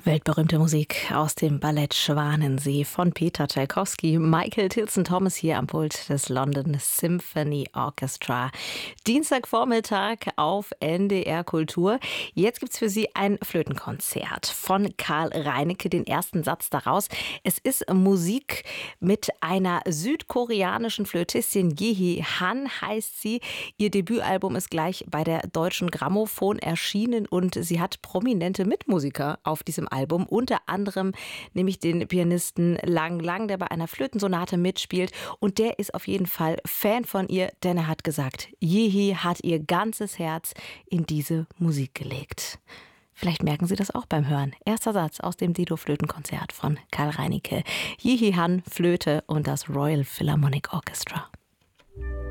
Weltberühmte Musik aus dem Ballett Schwanensee von Peter Tschaikowski. Michael Tilson Thomas hier am Pult des London Symphony Orchestra. Dienstagvormittag auf NDR Kultur. Jetzt gibt's für Sie ein Flötenkonzert von Karl Reinecke. Den ersten Satz daraus. Es ist Musik mit einer südkoreanischen Flötistin. Yehi Han heißt sie. Ihr Debütalbum ist gleich bei der Deutschen Grammophon erschienen und sie hat prominente Mitmusiker auf diesem Album, unter anderem nämlich den Pianisten Lang Lang, der bei einer Flötensonate mitspielt, und der ist auf jeden Fall Fan von ihr, denn er hat gesagt, Yehi hat ihr ganzes Herz in diese Musik gelegt. Vielleicht merken Sie das auch beim Hören. Erster Satz aus dem Dido-Flötenkonzert von Karl Reinecke. Yehi Han, Flöte und das Royal Philharmonic Orchestra.